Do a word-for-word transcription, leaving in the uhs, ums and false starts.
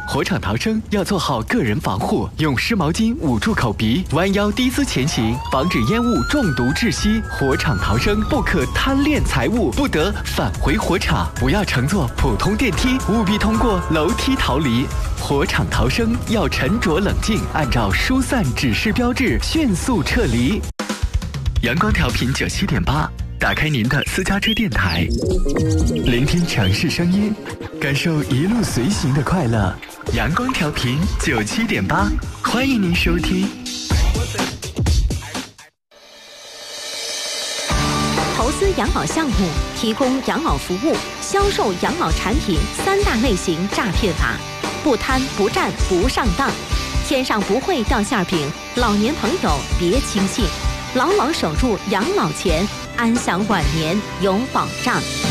火场逃生要做好个人防护，用湿毛巾捂住口鼻，弯腰低姿前行，防止烟雾中毒窒息。火场逃生不可贪恋财物，不得返回火场，不要乘坐普通电梯，务必通过楼梯逃离。火场逃生要沉着冷静，按照疏散指示标志迅速撤离。阳光调频九七点八，打开您的私家车电台，聆听城市声音，感受一路随行的快乐。阳光调频九七点八，欢迎您收听。 投资养老项目、提供养老服务、销售养老产品三大类型诈骗法，不贪不占不上当。天上不会掉馅饼，老年朋友别轻信，牢牢守住养老钱，安享晚年有保障。